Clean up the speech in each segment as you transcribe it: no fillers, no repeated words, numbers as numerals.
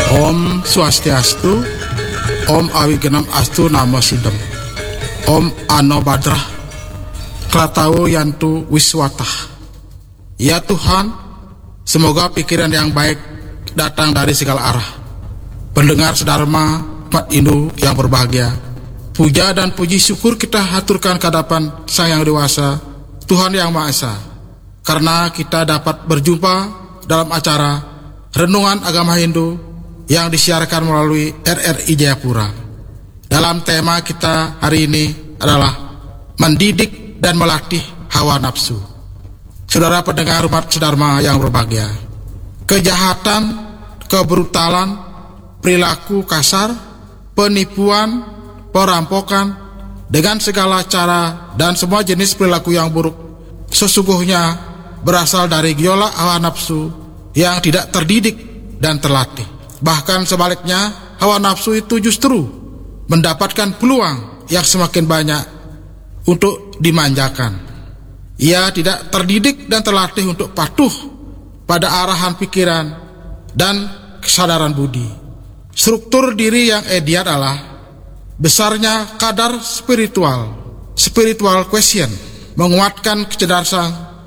Om Swastiastu, Om Awigenam Astu Namo Sidem, Om Ano Badrah, Klatau Yantu Wiswatah. Ya Tuhan, semoga pikiran yang baik datang dari segala arah. Pendengar sedharma umat Hindu yang berbahagia, puja dan puji syukur kita haturkan ke hadapan Sang Yang Dewasa, Tuhan Yang Maha Esa, karena kita dapat berjumpa dalam acara Renungan Agama Hindu yang disiarkan melalui RRI Jayapura. Dalam tema kita hari ini adalah mendidik dan melatih hawa nafsu. Saudara pendengar umat sedharma yang berbahagia, kejahatan, kebrutalan, perilaku kasar, penipuan, perampokan, dengan segala cara dan semua jenis perilaku yang buruk sesungguhnya berasal dari gejolak hawa nafsu yang tidak terdidik dan terlatih. Bahkan sebaliknya, hawa nafsu itu justru mendapatkan peluang yang semakin banyak untuk dimanjakan. Ia tidak terdidik dan terlatih untuk patuh pada arahan pikiran dan kesadaran budi. Struktur diri yang ideal adalah besarnya kadar spiritual quotient, menguatkan kecerdasan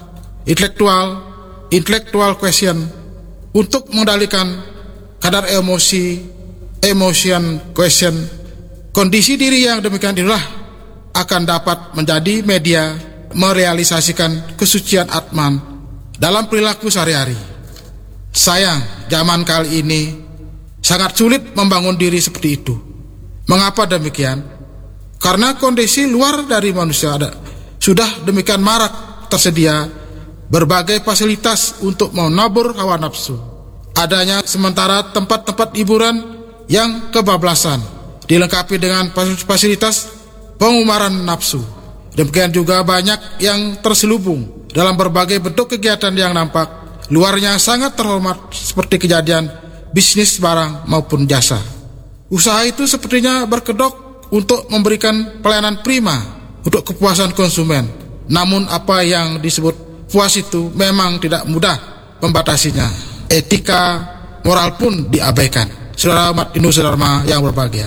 intellectual quotient untuk mengendalikan kadar emotion quotient. Kondisi diri yang demikian itulah akan dapat menjadi media merealisasikan kesucian Atman dalam perilaku sehari-hari. Sayang, zaman kali ini sangat sulit membangun diri seperti itu. Mengapa demikian? Karena kondisi luar dari manusia sudah demikian marak tersedia berbagai fasilitas untuk menabur hawa nafsu. Adanya sementara tempat-tempat hiburan yang kebablasan dilengkapi dengan fasilitas pengumaran nafsu. Demikian juga banyak yang terselubung dalam berbagai bentuk kegiatan yang nampak luarnya sangat terhormat seperti kejadian bisnis barang maupun jasa. Usaha itu sepertinya berkedok untuk memberikan pelayanan prima untuk kepuasan konsumen. Namun apa yang disebut puas itu memang tidak mudah membatasinya. Etika, moral pun diabaikan. Saudara umat Hindu sedharma yang berbahagia,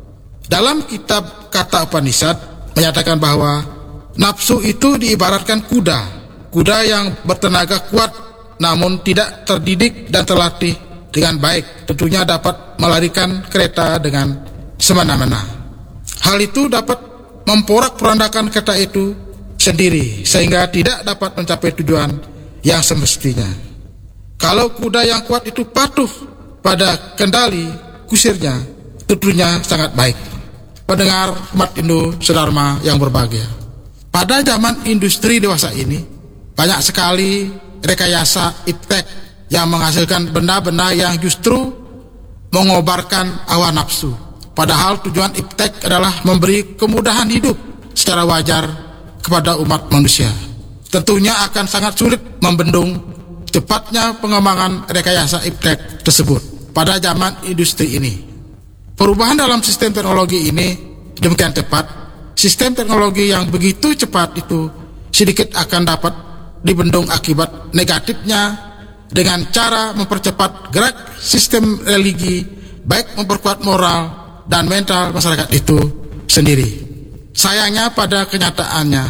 dalam kitab Kata Upanishad menyatakan bahwa nafsu itu diibaratkan kuda yang bertenaga kuat namun tidak terdidik dan terlatih dengan baik, tentunya dapat melarikan kereta dengan semena-mena. Hal itu dapat memporak-porandakan kereta itu sendiri sehingga tidak dapat mencapai tujuan yang semestinya. Kalau kuda yang kuat itu patuh pada kendali kusirnya, tentunya sangat baik. Pendengar umat Hindu sedharma yang berbahagia, pada zaman industri dewasa ini banyak sekali rekayasa iptek yang menghasilkan benda-benda yang justru mengobarkan hawa nafsu. Padahal tujuan iptek adalah memberi kemudahan hidup secara wajar kepada umat manusia. Tentunya akan sangat sulit membendung cepatnya pengembangan rekayasa iptek tersebut pada zaman industri ini. Perubahan dalam sistem teknologi ini demikian cepat. Sistem teknologi yang begitu cepat itu sedikit akan dapat dibendung akibat negatifnya dengan cara mempercepat gerak sistem religi, baik memperkuat moral dan mental masyarakat itu sendiri. Sayangnya pada kenyataannya,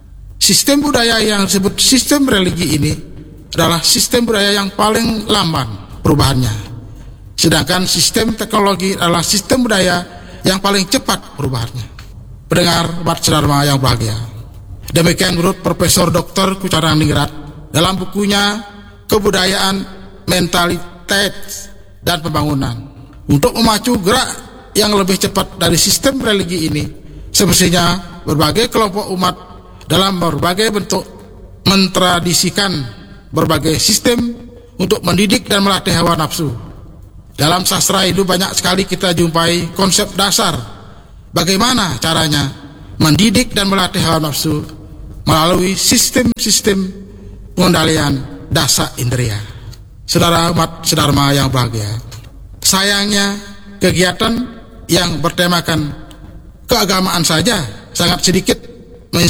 sistem budaya yang disebut sistem religi ini adalah sistem budaya yang paling lamban perubahannya, sedangkan sistem teknologi adalah sistem budaya yang paling cepat perubahannya. Pendengar umat sedharma yang bahagia, demikian menurut Profesor Dr. Kucaraningrat dalam bukunya Kebudayaan, Mentalitas dan Pembangunan. Untuk memacu gerak yang lebih cepat dari sistem religi ini, semestinya berbagai kelompok umat dalam berbagai bentuk mentradisikan berbagai sistem untuk mendidik dan melatih hawa nafsu. Dalam sastra Hindu banyak sekali kita jumpai konsep dasar bagaimana caranya mendidik dan melatih hawa nafsu melalui sistem-sistem pengendalian dasa indera. Saudara umat sedharma yang bahagia, sayangnya kegiatan yang bertemakan keagamaan saja sangat sedikit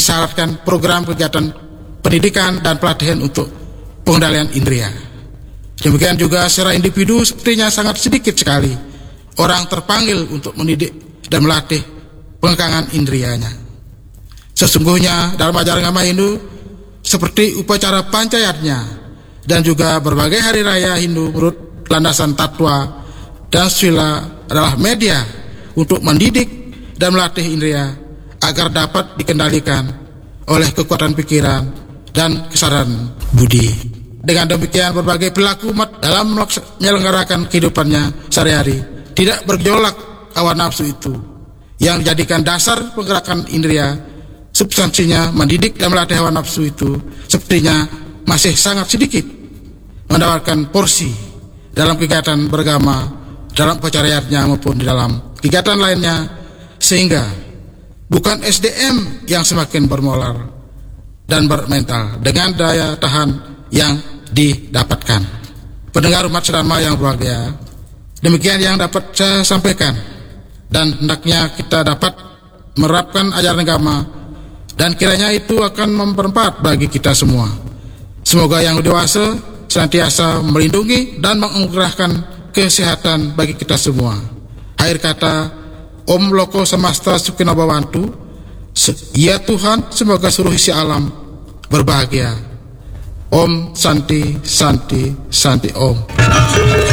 mensyaratkan program kegiatan pendidikan dan pelatihan untuk pengendalian indera. Demikian juga secara individu sepertinya sangat sedikit sekali orang terpanggil untuk mendidik dan melatih pengekangan indrianya. Sesungguhnya dalam ajaran agama Hindu, seperti upacara pancayatnya dan juga berbagai hari raya Hindu menurut landasan tatwa dan sila adalah media untuk mendidik dan melatih indria agar dapat dikendalikan oleh kekuatan pikiran dan kesadaran budi. Dengan demikian, berbagai perilaku umat dalam menyelenggarakan kehidupannya sehari-hari tidak bergejolak hawa nafsu itu yang dijadikan dasar pergerakan indria. Substansinya mendidik dan melatih hawa nafsu itu sepertinya masih sangat sedikit mendapatkan porsi dalam kegiatan beragama, dalam pencariannya maupun di dalam kegiatan lainnya, sehingga bukan SDM yang semakin bermoral dan bermental dengan daya tahan yang didapatkan. Pendengar umat sedharma yang berbahagia, demikian yang dapat saya sampaikan, dan hendaknya kita dapat menerapkan ajaran agama, dan kiranya itu akan membermanfaat bagi kita semua. Semoga yang dewasa senantiasa melindungi dan menganugerahkan kesehatan bagi kita semua. Akhir kata, Om Loko Samasta Sukhino Bhavantu. Ya Tuhan, semoga seluruh isi alam berbahagia. Om Santi Santi Santi Om.